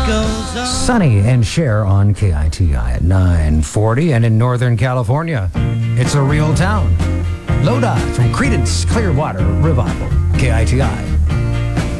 Sunny and Cher on KITI at 9:40, and in Northern California, it's a real town. Lodi from Creedence Clearwater Revival, KITI.